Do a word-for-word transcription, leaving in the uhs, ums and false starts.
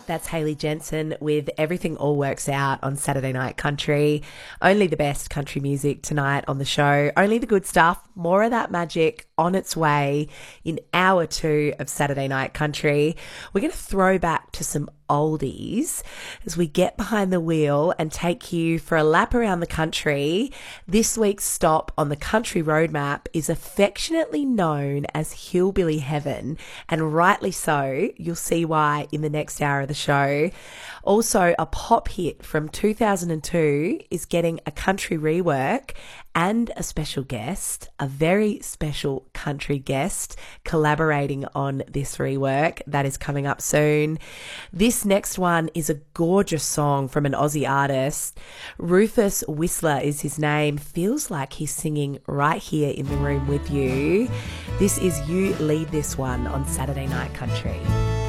That's Hayley Jensen with Everything All Works Out on Saturday Night Country. Only the best country music tonight on the show. Only the good stuff. More of that magic on its way in hour two of Saturday Night Country. We're going to throw back to some oldies as we get behind the wheel and take you for a lap around the country. This week's stop on the country roadmap is affectionately known as Hillbilly Heaven, and rightly so. You'll see why in the next hour of the show. Also, a pop hit from two thousand two is getting a country rework and a special guest, a very special country guest collaborating on this rework. That is coming up soon. This next one is a gorgeous song from an Aussie artist. Rufus Whistler is his name. Feels like he's singing right here in the room with you. This is You Lead This One on Saturday Night Country.